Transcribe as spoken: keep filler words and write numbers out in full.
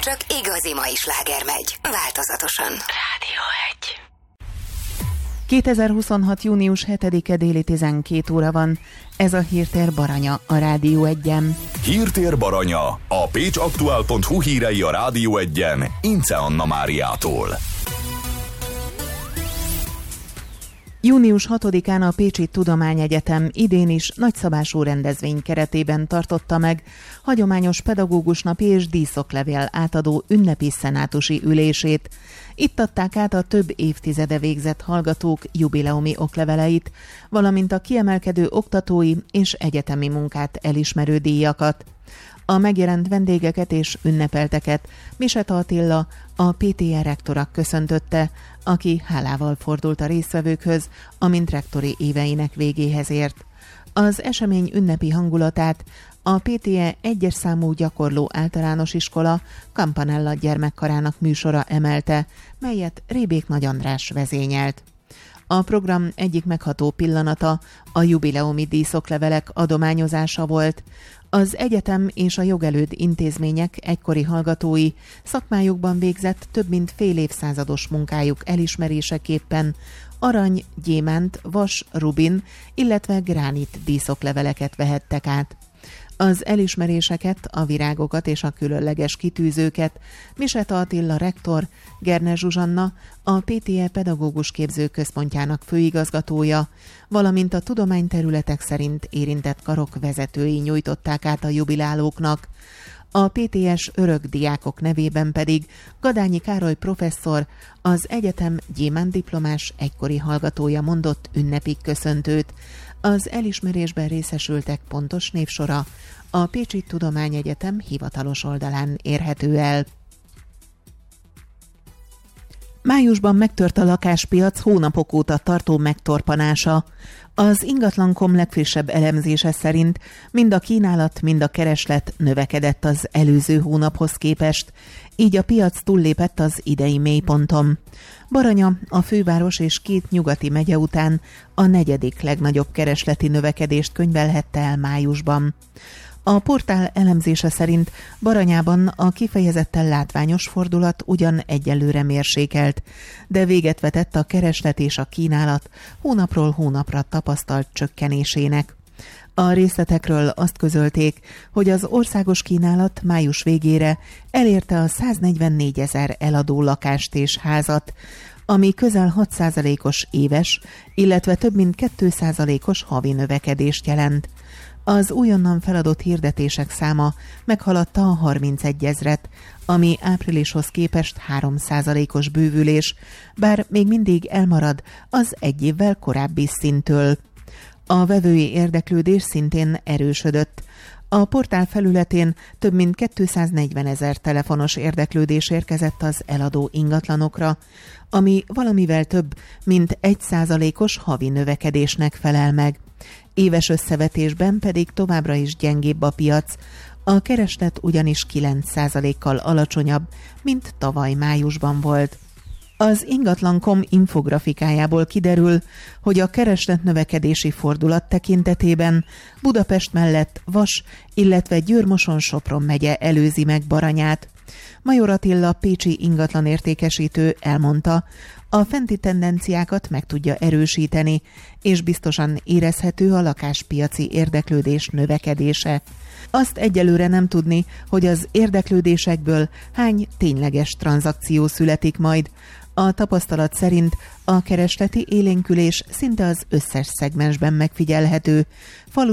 csak igazi mai sláger megy. Változatosan. Rádió egy. kétezer-huszonhat. június hetedike déli tizenkét óra van. Ez a Hírtér Baranya a Rádió egyen. Hírtér Baranya, a pécsaktuál pont hu hírei a Rádió egyen, Ince Anna Máriától. június hatodikán a Pécsi Tudományegyetem idén is nagyszabású rendezvény keretében tartotta meg hagyományos pedagógusnapi és díszoklevél átadó ünnepi szenátusi ülését. Itt adták át a több évtizede végzett hallgatók jubileumi okleveleit, valamint a kiemelkedő oktatói és egyetemi munkát elismerő díjakat. A megjelent vendégeket és ünnepelteket Miseta Attila, a pé té é rektora köszöntötte, aki hálával fordult a résztvevőkhöz, amint rektori éveinek végéhez ért. Az esemény ünnepi hangulatát a pé té é egyes számú gyakorló általános iskola Campanella gyermekkarának műsora emelte, melyet Rébék Nagy András vezényelt. A program egyik megható pillanata a jubileumi díszoklevelek adományozása volt. Az egyetem és a jogelőd intézmények egykori hallgatói szakmájukban végzett több mint fél évszázados munkájuk elismeréseképpen arany, gyémánt, vas, rubin, illetve gránit díszokleveleket vehettek át. Az elismeréseket, a virágokat és a különleges kitűzőket Miseta Attila rektor, Gerne Zsuzsanna, a pé té é Pedagógus Képző Központjának főigazgatója, valamint a tudományterületek szerint érintett karok vezetői nyújtották át a jubilálóknak. A pé té es örök diákok nevében pedig Gadányi Károly professzor, az egyetem gyémánt diplomás egykori hallgatója mondott ünnepi köszöntőt. Az elismerésben részesültek pontos névsora a Pécsi Tudományegyetem hivatalos oldalán érhető el. Májusban megtört a lakáspiac hónapok óta tartó megtorpanása. Az ingatlan pont com legfrissebb elemzése szerint mind a kínálat, mind a kereslet növekedett az előző hónaphoz képest, így a piac túllépett az idei mélyponton. Baranya, a főváros és két nyugati megye után a negyedik legnagyobb keresleti növekedést könyvelhette el májusban. A portál elemzése szerint Baranyában a kifejezetten látványos fordulat ugyan egyelőre mérsékelt, de véget vetett a kereslet és a kínálat hónapról hónapra tapasztalt csökkenésének. A részletekről azt közölték, hogy az országos kínálat május végére elérte a száznegyvennégyezer eladó lakást és házat, ami közel hat százalékos éves, illetve több mint két százalékos havi növekedést jelent. Az újonnan feladott hirdetések száma meghaladta a harmincegyezret, ami áprilishoz képest három százalékos bővülés, bár még mindig elmarad az egy évvel korábbi szinttől. A vevői érdeklődés szintén erősödött. A portál felületén több mint kétszáznegyvenezer telefonos érdeklődés érkezett az eladó ingatlanokra, ami valamivel több, mint egy százalékos havi növekedésnek felel meg. Éves összevetésben pedig továbbra is gyengébb a piac, a kereslet ugyanis kilenc százalékkal alacsonyabb, mint tavaly májusban volt. Az ingatlan pont com infografikájából kiderül, hogy a kereslet növekedési fordulat tekintetében Budapest mellett Vas, illetve Győr-Moson-Sopron megye előzi meg Baranyát. Major Attila pécsi ingatlanértékesítő elmondta, a fenti tendenciákat meg tudja erősíteni, és biztosan érezhető a lakáspiaci érdeklődés növekedése. Azt egyelőre nem tudni, hogy az érdeklődésekből hány tényleges tranzakció születik majd. A tapasztalat szerint a keresleti élénkülés szinte az összes szegmensben megfigyelhető. Falu